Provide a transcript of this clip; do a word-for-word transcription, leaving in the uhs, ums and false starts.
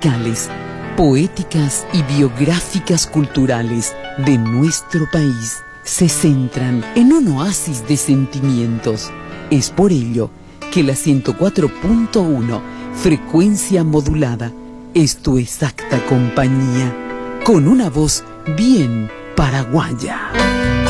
musicales, poéticas y biográficas culturales de nuestro país se centran en un oasis de sentimientos. Es por ello que la ciento cuatro punto uno, frecuencia modulada, es tu exacta compañía, con una voz bien paraguaya.